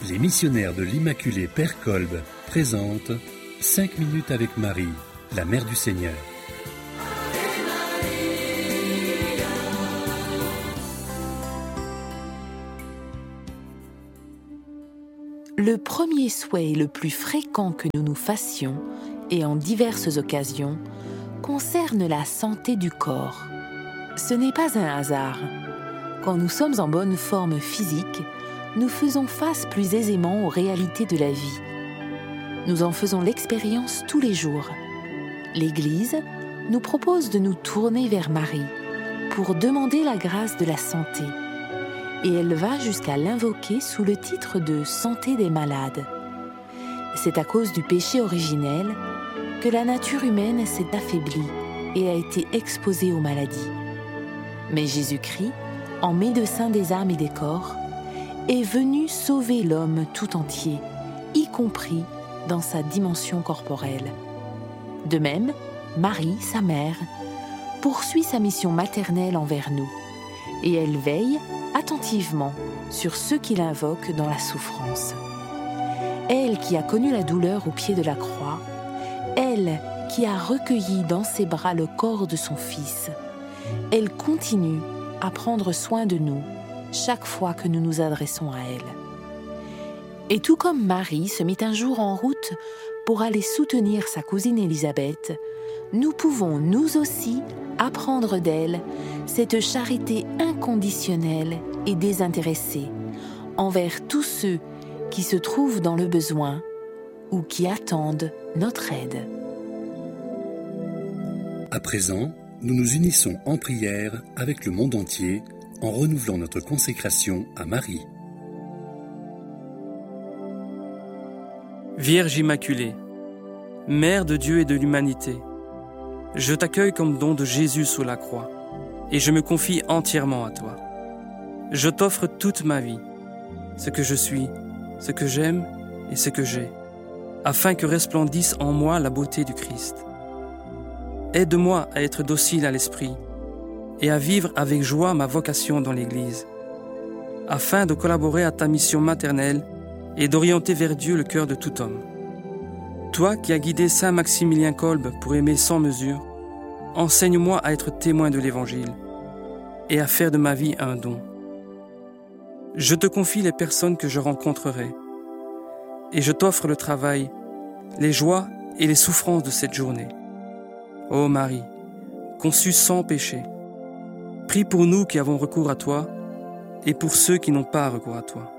Les missionnaires de l'Immaculée Père Kolb présentent 5 minutes avec Marie, la Mère du Seigneur. Le premier souhait le plus fréquent que nous nous fassions, et en diverses occasions, concerne la santé du corps. Ce n'est pas un hasard. Quand nous sommes en bonne forme physique, nous faisons face plus aisément aux réalités de la vie. Nous en faisons l'expérience tous les jours. L'Église nous propose de nous tourner vers Marie pour demander la grâce de la santé. Et elle va jusqu'à l'invoquer sous le titre de « santé des malades ». C'est à cause du péché originel que la nature humaine s'est affaiblie et a été exposée aux maladies. Mais Jésus-Christ, en médecin des âmes et des corps, est venu sauver l'homme tout entier, y compris dans sa dimension corporelle. De même, Marie, sa mère, poursuit sa mission maternelle envers nous, et elle veille attentivement sur ceux qui l'invoquent dans la souffrance. Elle qui a connu la douleur au pied de la croix, elle qui a recueilli dans ses bras le corps de son Fils, elle continue à prendre soin de nous chaque fois que nous nous adressons à elle. Et tout comme Marie se mit un jour en route pour aller soutenir sa cousine Élisabeth, nous pouvons nous aussi apprendre d'elle cette charité inconditionnelle et désintéressée envers tous ceux qui se trouvent dans le besoin ou qui attendent notre aide. À présent, nous nous unissons en prière avec le monde entier en renouvelant notre consécration à Marie. Vierge Immaculée, Mère de Dieu et de l'humanité, je t'accueille comme don de Jésus sous la croix et je me confie entièrement à toi. Je t'offre toute ma vie, ce que je suis, ce que j'aime et ce que j'ai, afin que resplendisse en moi la beauté du Christ. Aide-moi à être docile à l'esprit et à vivre avec joie ma vocation dans l'Église, afin de collaborer à ta mission maternelle et d'orienter vers Dieu le cœur de tout homme. Toi qui as guidé Saint Maximilien Kolb pour aimer sans mesure, enseigne-moi à être témoin de l'Évangile et à faire de ma vie un don. Je te confie les personnes que je rencontrerai et je t'offre le travail, les joies et les souffrances de cette journée. Ô Marie, conçue sans péché, prie pour nous qui avons recours à toi et pour ceux qui n'ont pas recours à toi.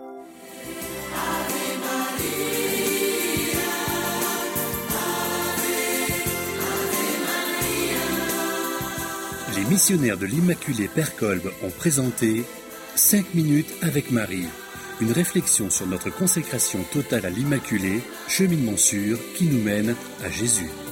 Les missionnaires de l'Immaculée Père Kolb ont présenté 5 minutes avec Marie, une réflexion sur notre consécration totale à l'Immaculée, cheminement sûr qui nous mène à Jésus.